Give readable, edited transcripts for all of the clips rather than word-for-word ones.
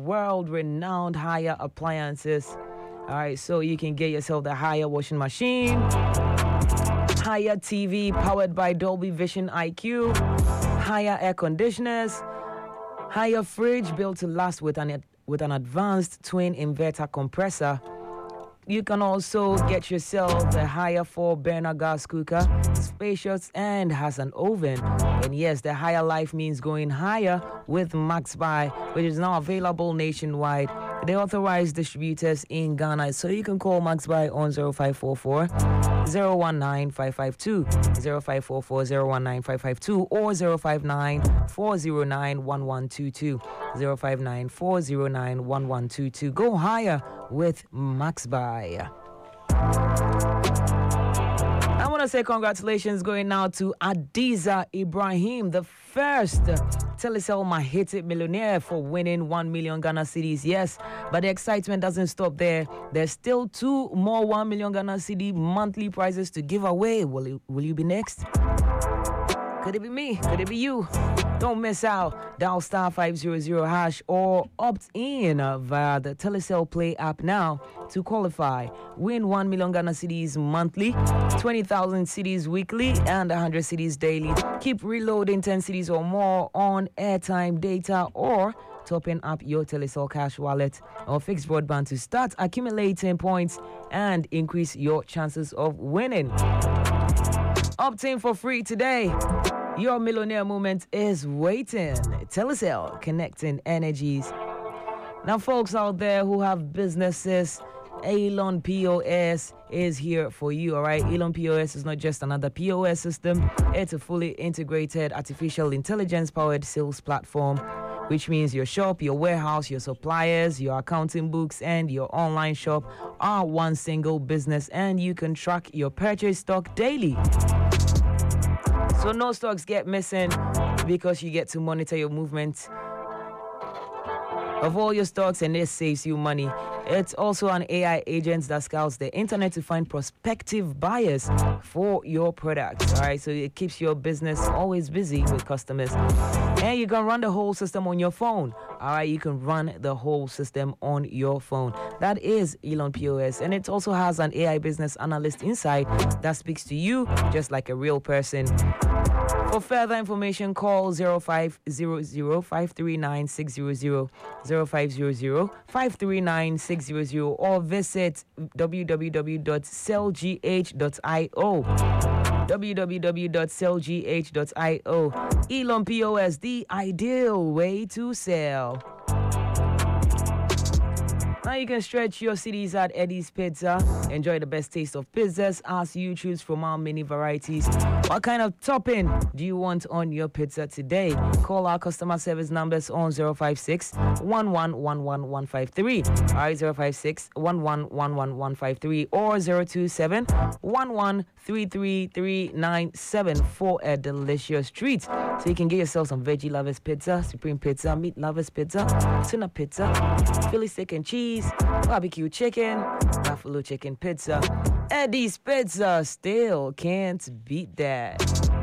world-renowned Haya appliances. All right, so you can get yourself the Haya washing machine, Haya TV powered by Dolby Vision IQ, Haya air conditioners, Haya fridge built to last with an advanced twin inverter compressor. You can also get yourself the Haya 4-burner gas cooker, spacious and has an oven. And yes, the higher life means going higher with MaxBuy, which is now available nationwide. They authorized distributors in Ghana, so you can call MaxBuy on 0544 019 552, 0544 019 552, or 059 409 1122, 059 409 1122. Go higher with MaxBuy. I want to say congratulations going now to Adiza Ibrahim, the first Telecel Mahete millionaire for winning 1 million Ghana cedis. Yes, but the excitement doesn't stop there. There's still 2 more 1 million Ghana cedi monthly prizes to give away. Will you be next? Could it be me? Could it be you? Don't miss out. Dial star 500 hash or opt in via the Telecel Play app now to qualify. Win 1 million Ghana cedis monthly, 20,000 cedis weekly, and 100 cedis daily. Keep reloading 10 cedis or more on airtime, data, or topping up your Telecel Cash wallet or fixed broadband to start accumulating points and increase your chances of winning. Opt in for free today. Your millionaire moment is waiting. Telecel, connecting energies. Now, folks out there who have businesses, Elon POS is here for you, all right? Elon POS is not just another POS system. It's a fully integrated artificial intelligence-powered sales platform, which means your shop, your warehouse, your suppliers, your accounting books, and your online shop are one single business, and you can track your purchase stock daily. So no stocks get missing because you get to monitor your movement of all your stocks, and this saves you money. It's also an AI agent that scouts the internet to find prospective buyers for your products. All right, so it keeps your business always busy with customers. And you can run the whole system on your phone. All right, you can run the whole system on your phone. That is Elon POS. And it also has an AI business analyst inside that speaks to you just like a real person. For further information, call 0500-539-600, 0500-539-600, or visit www.cellgh.io. www.cellgh.io. Elon POS, the ideal way to sell. Now you can stretch your cities at Eddie's Pizza. Enjoy the best taste of pizzas as you choose from our many varieties. What kind of topping do you want on your pizza today? Call our customer service numbers on 056 1111153. All right, 056 1111153 or 027 1133397 for a delicious treat. So you can get yourself some veggie lovers pizza, supreme pizza, meat lovers pizza, tuna pizza, Philly steak and cheese, barbecue chicken, buffalo chicken pizza. Eddie's Pizza still can't beat that.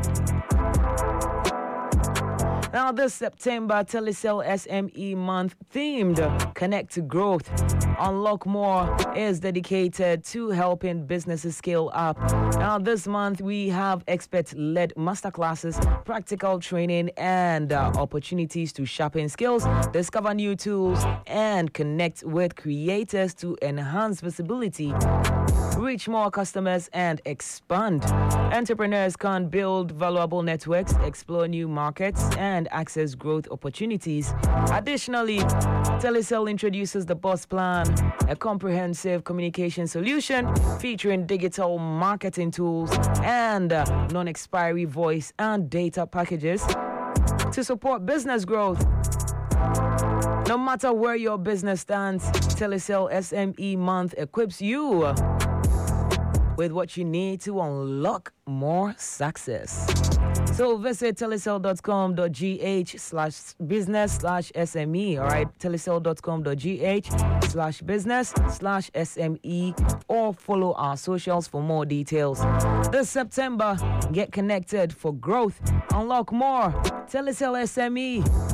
Now this September, Telecel SME month themed Connect to Growth. Unlock More is dedicated to helping businesses scale up. Now this month we have expert-led masterclasses, practical training, and opportunities to sharpen skills, discover new tools, and connect with creators to enhance visibility, reach more customers, and expand. Entrepreneurs can build valuable networks, explore new markets, and access growth opportunities. Additionally, Telecel introduces the Boss Plan, a comprehensive communication solution featuring digital marketing tools and non-expiry voice and data packages to support business growth. No matter where your business stands, Telecel SME Month equips you with what you need to unlock more success. So visit telecel.com.gh/business/SME, all right? telecel.com.gh/business/SME, or follow our socials for more details. This September, get connected for growth. Unlock more. Telecel SME.